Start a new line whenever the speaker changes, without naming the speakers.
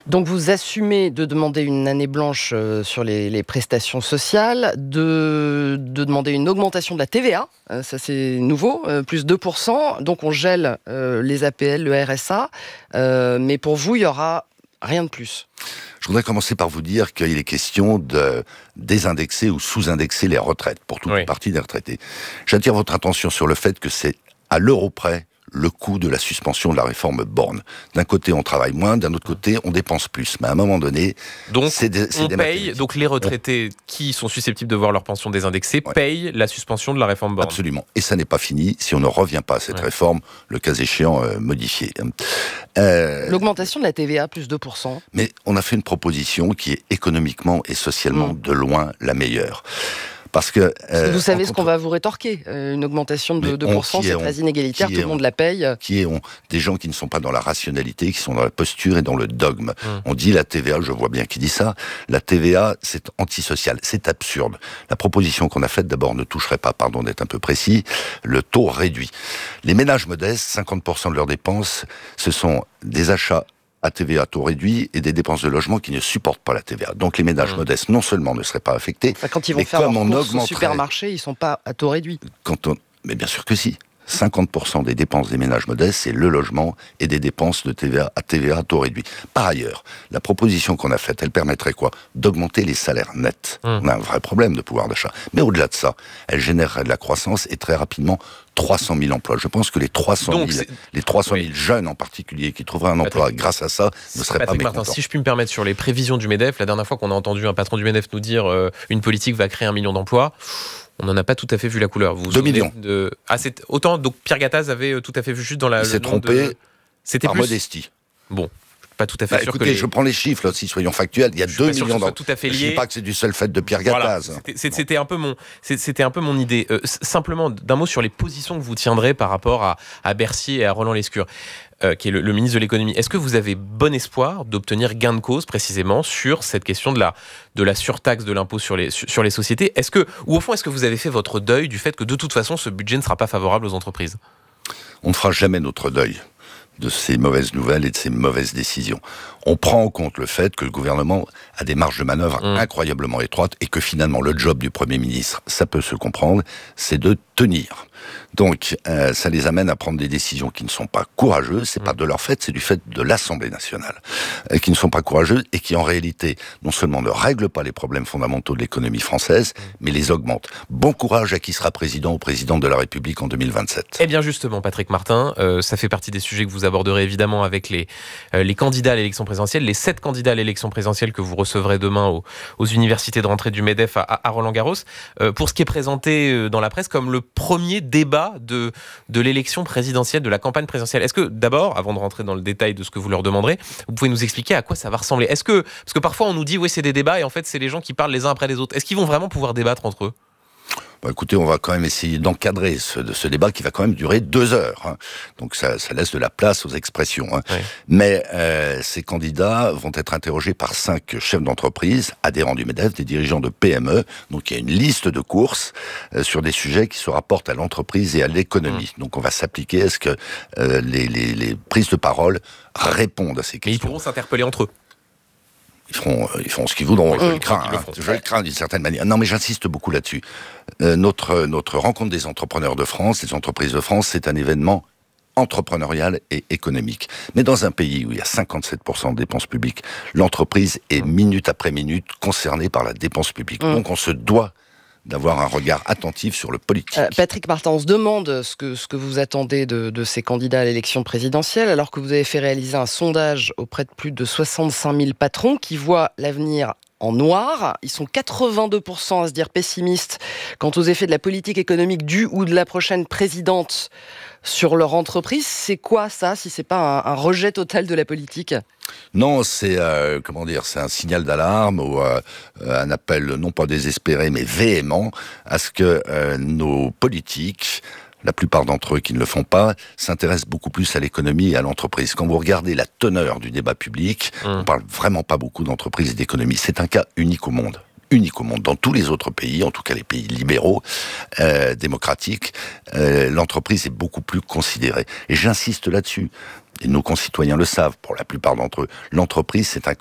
Donc vous assumez de demander une année blanche sur les prestations sociales, de demander une augmentation de la TVA, ça c'est nouveau, plus 2%, donc on gèle les APL, le RSA, mais pour vous il n'y aura rien de plus.
Je voudrais commencer par vous dire qu'il est question de désindexer ou sous-indexer les retraites, pour toute une partie des retraités. J'attire votre attention sur le fait que c'est à l'euro près le coût de la suspension de la réforme Borne. D'un côté, on travaille moins, d'un autre côté, on dépense plus. Mais à un moment donné,
donc on paye. Donc les retraités qui sont susceptibles de voir leur pension désindexée payent la suspension de la réforme Borne.
Absolument. Et ça n'est pas fini si on ne revient pas à cette réforme, le cas échéant modifiée.
L'augmentation de la TVA, plus 2%.
Mais on a fait une proposition qui est économiquement et socialement de loin la meilleure. Parce que
vous savez ce qu'on va vous rétorquer. Une augmentation de 2%, c'est très inégalitaire, tout le monde la paye.
Qui ont des gens qui ne sont pas dans la rationalité, qui sont dans la posture et dans le dogme. On dit la TVA, je vois bien qui dit ça, la TVA, c'est antisocial, c'est absurde. La proposition qu'on a faite, d'abord, ne toucherait pas, pardon d'être un peu précis, le taux réduit. Les ménages modestes, 50% de leurs dépenses, ce sont des achats à TVA taux réduit et des dépenses de logement qui ne supportent pas la TVA. Donc les ménages modestes, non seulement ne seraient pas affectés,
quand ils vont faire leurs courses au supermarché, ils ne sont pas à taux réduit.
Mais bien sûr que si. 50% des dépenses des ménages modestes, c'est le logement et des dépenses de TVA à TVA taux réduit. Par ailleurs, la proposition qu'on a faite, elle permettrait quoi ? D'augmenter les salaires nets. On a un vrai problème de pouvoir d'achat. Mais au-delà de ça, elle générerait de la croissance et très rapidement 300 000 emplois. Je pense que les 300 000 jeunes en particulier qui trouveraient un emploi grâce à ça ne seraient pas mécontents.
Martin, si je puis me permettre, sur les prévisions du MEDEF, la dernière fois qu'on a entendu un patron du MEDEF nous dire une politique va créer 1 million d'emplois, on n'en a pas tout à fait vu la couleur.
2 millions.
C'est autant, donc Pierre Gattaz avait tout à fait vu juste dans la...
Il s'est trompé
C'était
par modestie.
Bon, pas tout à fait sûr
écoutez, je prends les chiffres, là, si soyons factuels, il y a 2 millions d'emplois.
Tout à fait lié.
Je ne dis pas que c'est du seul fait de Pierre Gattaz.
Voilà, c'était un peu mon idée. Simplement, d'un mot sur les positions que vous tiendrez par rapport à Bercy et à Roland Lescure, qui est le ministre de l'économie. Est-ce que vous avez bon espoir d'obtenir gain de cause précisément sur cette question de la surtaxe de l'impôt sur les sociétés ? Ou au fond, est-ce que vous avez fait votre deuil du fait que de toute façon, ce budget ne sera pas favorable aux entreprises ?
On ne fera jamais notre deuil de ces mauvaises nouvelles et de ces mauvaises décisions. On prend en compte le fait que le gouvernement a des marges de manœuvre incroyablement étroites et que finalement le job du Premier ministre, ça peut se comprendre, c'est de tenir. Donc ça les amène à prendre des décisions qui ne sont pas courageuses, c'est pas de leur fait, c'est du fait de l'Assemblée nationale, qui ne sont pas courageuses et qui en réalité non seulement ne règlent pas les problèmes fondamentaux de l'économie française, mais les augmentent. Bon courage à qui sera président ou présidente de la République en 2027.
Eh bien justement, Patrick Martin, ça fait partie des sujets que vous aborderez évidemment avec les candidats à l'élection présidentielle, les 7 candidats à l'élection présidentielle que vous recevrez demain aux universités de rentrée du MEDEF à Roland-Garros, pour ce qui est présenté dans la presse comme le premier débat de l'élection présidentielle, de la campagne présidentielle. Est-ce que d'abord, avant de rentrer dans le détail de ce que vous leur demanderez, vous pouvez nous expliquer à quoi ça va ressembler ? Parce que parfois on nous dit oui c'est des débats et en fait c'est les gens qui parlent les uns après les autres. Est-ce qu'ils vont vraiment pouvoir débattre entre eux ?
Écoutez, on va quand même essayer d'encadrer ce débat qui va quand même durer 2 heures. Hein. Donc ça laisse de la place aux expressions. Hein. Oui. Mais ces candidats vont être interrogés par 5 chefs d'entreprise, adhérents du MEDEF, des dirigeants de PME. Donc il y a une liste de courses sur des sujets qui se rapportent à l'entreprise et à l'économie. Donc on va s'appliquer à ce que les prises de parole répondent à ces questions.
Mais ils pourront s'interpeller entre eux.
Ils feront ce qu'ils voudront, je le crains d'une certaine manière. Non, mais j'insiste beaucoup là-dessus. Notre rencontre des entrepreneurs de France, des entreprises de France, c'est un événement entrepreneurial et économique. Mais dans un pays où il y a 57% de dépenses publiques, l'entreprise est minute après minute concernée par la dépense publique. Donc on se doit d'avoir un regard attentif sur le politique.
Patrick Martin, on se demande ce que vous attendez de ces candidats à l'élection présidentielle, alors que vous avez fait réaliser un sondage auprès de plus de 65 000 patrons qui voient l'avenir en noir. Ils sont 82% à se dire pessimistes quant aux effets de la politique économique du ou de la prochaine présidente sur leur entreprise. C'est quoi ça, si c'est pas un rejet total de la politique ?
Non, c'est c'est un signal d'alarme ou un appel non pas désespéré mais véhément à ce que nos politiques, la plupart d'entre eux qui ne le font pas, s'intéressent beaucoup plus à l'économie et à l'entreprise. Quand vous regardez la teneur du débat public, on parle vraiment pas beaucoup d'entreprise et d'économie. C'est un cas unique au monde. Dans tous les autres pays, en tout cas les pays libéraux, démocratiques, l'entreprise est beaucoup plus considérée. Et j'insiste là-dessus. et nos concitoyens le savent, pour la plupart d'entre eux, l'entreprise, c'est un